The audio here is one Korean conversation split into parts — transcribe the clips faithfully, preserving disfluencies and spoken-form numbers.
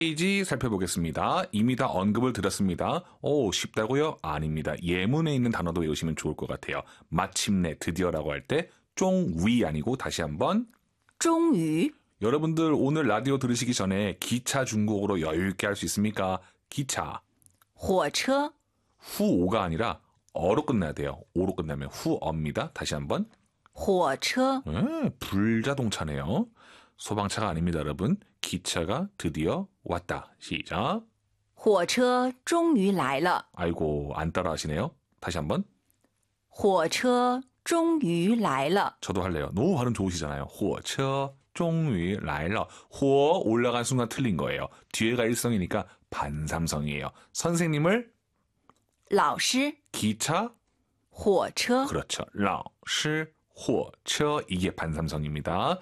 페이지 살펴보겠습니다. 이미 다 언급을 드렸습니다. 오, 쉽다고요? 아닙니다. 예문에 있는 단어도 외우시면 좋을 것 같아요. 마침내, 드디어라고 할 때 쫑위 아니고 다시 한번 终于 여러분들 오늘 라디오 들으시기 전에 기차 중국어로 여유 있게 할 수 있습니까? 기차. 火车 후오가 아니라 어로 끝나야 돼요. 오로 끝나면 후어입니다. 다시 한번. 火车 네, 불자동차네요. 소방차가 아닙니다, 여러분. 기차가 드디어 왔다. 시작. 火车终于来了 아이고, 안 따라 하시네요. 다시 한번. 火车终于来了 저도 할래요. 너무 발음 좋으시잖아요. 火车终于来了. 火 올라간 순간 틀린 거예요. 뒤에가 일성이니까 반삼성이에요. 선생님을 老师 기차 火车 그렇죠. 老师火车 이게 반삼성입니다.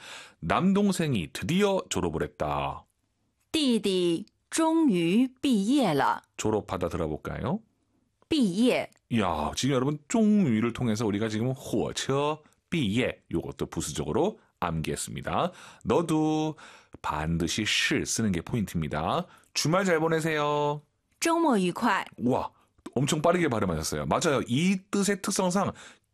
남동생이 드디어 졸업을 했다. 弟弟终于毕业了 졸업하다 들어볼까요? 毕业 이야, 지금 여러분 쫑위를 통해서 우리가 지금 火车 毕业 요것도 부수적으로 암기했습니다. 너도 반드시 시 쓰는 게 포인트입니다. 주말 잘 보내세요. 周末愉快 와, 엄청 빠르게 발음하셨어요. 맞아요. 이 뜻의 특성상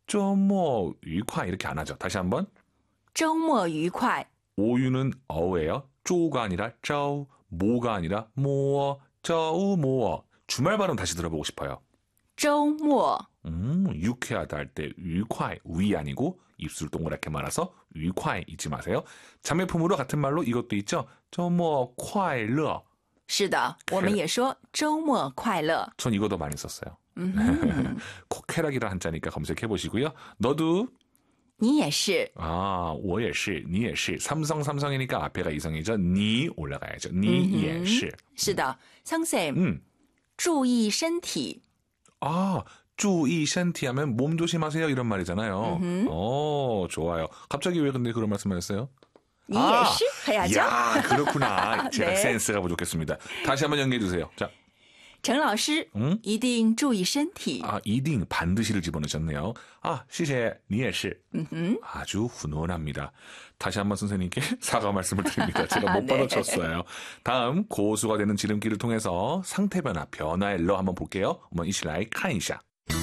좀뭐愉快 이렇게 안 하죠. 다시 한번. 周末愉快 오유는 어예요. 쪼가 아니라 짜우, 모가 아니라 모어, 짜우, 모어. 주말 발음 다시 들어보고 싶어요. 周末 음, 유쾌하다 할 때愉快, 위 아니고 입술 동그랗게 말아서 愉快 잊지 마세요. 자매품으로 같은 말로 이것도 있죠. 저뭐 快乐. 是的我们也说周末快乐 전 이거 더 많이 썼어요. 음, 쾌락이라 한자니까 검색해 보시고요. 너도 你也是 아, 我也是,你也是. 삼성 삼성이니까 앞에가 이성이죠. 니 올라가야죠. 你也是. 是的 선생님 음. 注意身体 아, 注意身体 하면 몸 조심하세요 이런 말이잖아요. 어, 좋아요. 갑자기 왜 근데 그런 말씀하셨어요? 你也是 해야죠. 야, 그렇구나. 제가 네. 센스가 부족했습니다. 다시 한번 연기해 주세요. 자, 陈老师 음? 一定注意身体 아, 이딩 반드시를 집어넣으셨네요. 아, 시제, 니에시. 아주 훈훈합니다. 다시 한번 선생님께 사과 말씀을 드립니다. 제가 못 네. 받아쳤어요. 다음 고수가 되는 지름길을 통해서 상태 변화, 변화의 러 한번 볼게요. 한번 이시라이 칸이샤.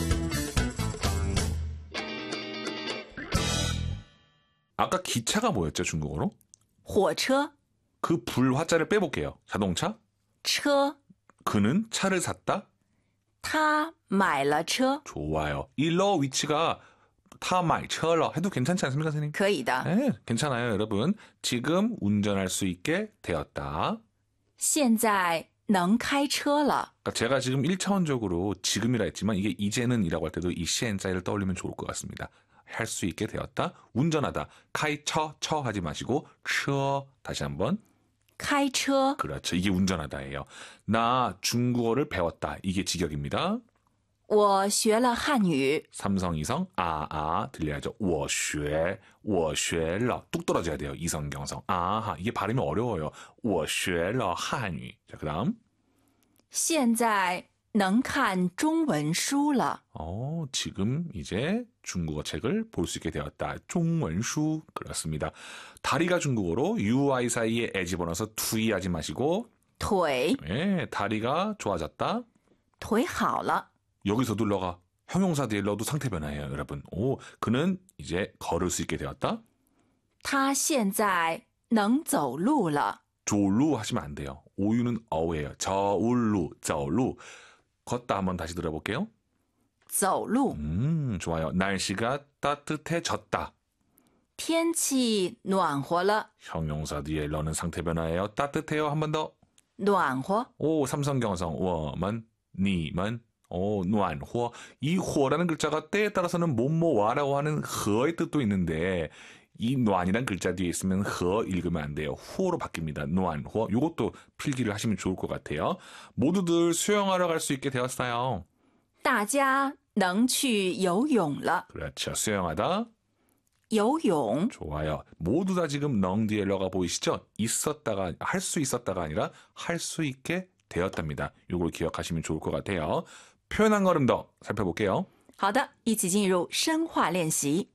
아까 기차가 뭐였죠, 중국어로? 火车 그 불화자를 빼볼게요. 자동차? 车 그는 차를 샀다? 他买了车 좋아요. 이 러 위치가 타 마이 처러 해도 괜찮지 않습니까, 선생님? 可以的 네, 괜찮아요, 여러분. 지금 운전할 수 있게 되었다. 现在能开车了 그러니까 제가 지금 일차원적으로 지금이라 했지만 이게 이제는 이라고 할 때도 이 시엔자이를 떠올리면 좋을 것 같습니다. 할 수 있게 되었다. 운전하다. 카이 처, 처 하지 마시고 처 다시 한번. 开车 그렇죠. 이게 운전하다예요. 나 중국어를 배웠다. 이게 직역입니다. 我学了汉语 삼성, 이성, 아, 아 들려야죠. 我学,我学了. 뚝 떨어져야 돼요. 이성, 경성. 아하, 이게 발음이 어려워요. 我学了汉语. 자, 그 다음. 现在能看中文书了 어, 지금 이제 중국어 책을 볼 수 있게 되었다. 중원수. 그렇습니다. 다리가 중국어로 유아이 사이에 에 집어넣어서 투이 하지 마시고 腿 예, 다리가 좋아졌다. 腿好了 여기서도 러가 형용사 뒤에 러도 상태 변화예요, 여러분. 오, 그는 이제 걸을 수 있게 되었다. 他现在能走路了 졸루 하시면 안 돼요. 오유는 어예요. 저울루, 저울루. 걷다 한번 다시 들어볼게요. 走路 음, 좋아요. 날씨가 따뜻해졌다. 天气暖和了 형용사 뒤에 러는 상태 변화예요. 따뜻해요. 한 번 더. 暖和 오, 삼성경성, 我们, 你们, 오, 暖和. 이 호라는 글자가 때에 따라서는 뭐뭐와라고 하는 허의 뜻도 있는데 이暖이란 글자 뒤에 있으면 허 읽으면 안 돼요. 후어로 바뀝니다. 暖和. 요것도 필기를 하시면 좋을 것 같아요. 모두들 수영하러 갈 수 있게 되었어요. 大家能去游泳了 그렇죠. 수영하다. 游泳 좋아요. 모두 다 지금 능 뒤에 러가 보이시죠? 있었다가 할 수 있었다가 아니라 할 수 있게 되었답니다. 요걸 기억하시면 좋을 것 같아요. 표현 한 걸음 더 살펴볼게요. 好的一起进入深化练习